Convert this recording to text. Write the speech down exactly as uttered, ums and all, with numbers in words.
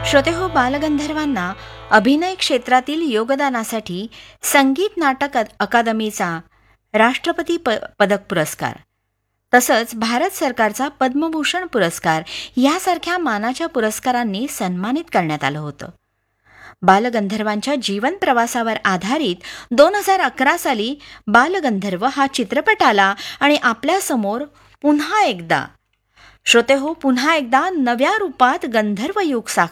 श्रोते हो, बालगंधर्वांना अभिनय क्षेत्रातील योगदानासाठी संगीत नाटक अ- अकादमीचा राष्ट्रपती प पदक पुरस्कार तसंच भारत सरकारचा पद्मभूषण पुरस्कार यासारख्या मानाच्या पुरस्कारांनी सन्मानित करण्यात आलं होतं. बालगंधर्वांच्या जीवन प्रवासावर आधारित दोन हजार अकरा साली बालगंधर्व हा चित्रपट आला आणि आपल्यासमोर पुन्हा एकदा श्रोते हो पुन्हा एकदा नव्या रूपात गंधर्व युग साकार